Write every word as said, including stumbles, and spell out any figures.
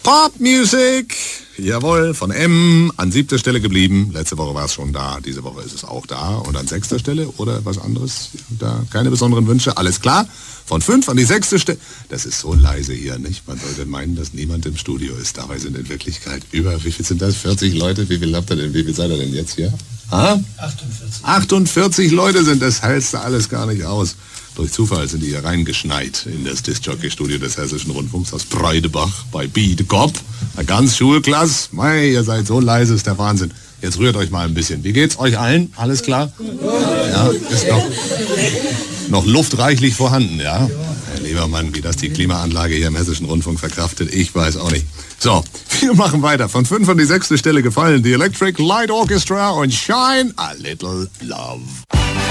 Popmusik, jawohl, von M an siebter Stelle geblieben. Letzte Woche war es schon da, diese Woche ist es auch da. Und an sechster Stelle oder was anderes, da keine besonderen Wünsche, alles klar. Von fünf an die sechste Stelle. Das ist so leise hier, nicht? Man sollte meinen, dass niemand im Studio ist. Dabei sind in Wirklichkeit über, wie viel sind das? vierzig Leute? Wie viel habt ihr denn? Wie viel seid ihr denn jetzt hier? Ha? achtundvierzig. achtundvierzig Leute sind, das hältst du alles gar nicht aus. Durch Zufall sind die hier reingeschneit in das Disc-Jockey-Studio des Hessischen Rundfunks aus Breidebach bei Biede Gopp. Eine ganz Schulklasse. Mei, ihr seid so leise, ist der Wahnsinn. Jetzt rührt euch mal ein bisschen. Wie geht's euch allen? Alles klar? Ja, ist noch, noch Luft reichlich vorhanden, ja? Herr Liebermann, wie das die Klimaanlage hier im Hessischen Rundfunk verkraftet, ich weiß auch nicht. So, wir machen weiter. Von fünf an die sechste Stelle gefallen die Electric Light Orchestra und Shine a Little Love.